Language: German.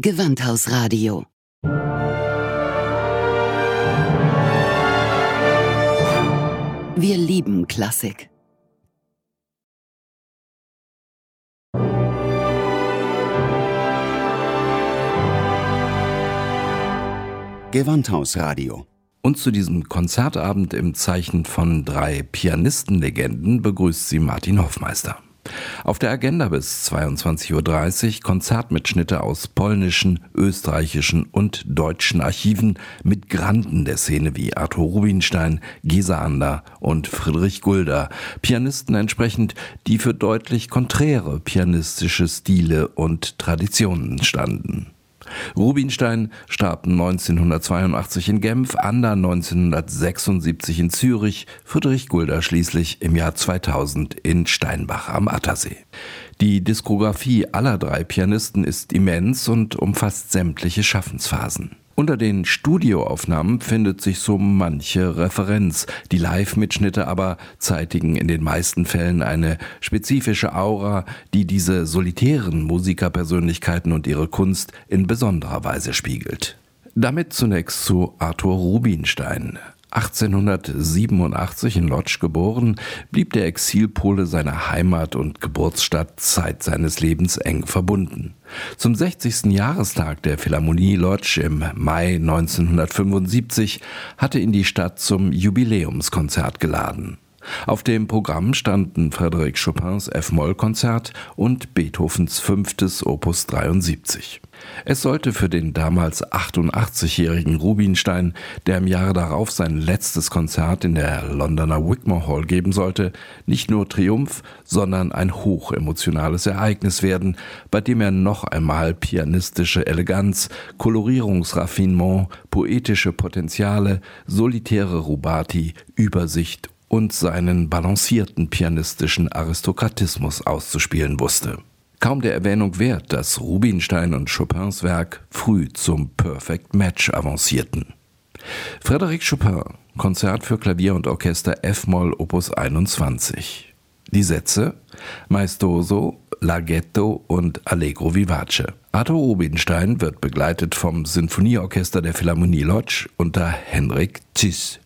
Gewandhausradio. Wir lieben Klassik. Gewandhausradio. Und zu diesem Konzertabend im Zeichen von 3 Pianistenlegenden begrüßt sie Martin Hoffmeister. Auf der Agenda bis 22:30 Uhr Konzertmitschnitte aus polnischen, österreichischen und deutschen Archiven mit Granden der Szene wie Arthur Rubinstein, Gesa Anda und Friedrich Gulda. Pianisten entsprechend, die für deutlich konträre pianistische Stile und Traditionen standen. Rubinstein starb 1982 in Genf, Anda 1976 in Zürich, Friedrich Gulda schließlich im Jahr 2000 in Steinbach am Attersee. Die Diskografie aller 3 Pianisten ist immens und umfasst sämtliche Schaffensphasen. Unter den Studioaufnahmen findet sich so manche Referenz. Die Live-Mitschnitte aber zeitigen in den meisten Fällen eine spezifische Aura, die diese solitären Musikerpersönlichkeiten und ihre Kunst in besonderer Weise spiegelt. Damit zunächst zu Arthur Rubinstein. 1887 in Łódź geboren, blieb der Exilpole seiner Heimat und Geburtsstadt Zeit seines Lebens eng verbunden. Zum 60. Jahrestag der Philharmonie Łódź im Mai 1975 hatte ihn die Stadt zum Jubiläumskonzert geladen. Auf dem Programm standen Frédéric Chopins F-Moll-Konzert und Beethovens 5. Opus 73. Es sollte für den damals 88-jährigen Rubinstein, der im Jahre darauf sein letztes Konzert in der Londoner Wigmore Hall geben sollte, nicht nur Triumph, sondern ein hochemotionales Ereignis werden, bei dem er noch einmal pianistische Eleganz, Kolorierungsraffinement, poetische Potenziale, solitäre Rubati, Übersicht und seinen balancierten pianistischen Aristokratismus auszuspielen wusste. Kaum der Erwähnung wert, dass Rubinstein und Chopins Werk früh zum Perfect Match avancierten. Frédéric Chopin, Konzert für Klavier und Orchester F-Moll Opus 21. Die Sätze: Maestoso, Larghetto und Allegro vivace. Arthur Rubinstein wird begleitet vom Sinfonieorchester der Philharmonie Łódź unter Henryk Czyż.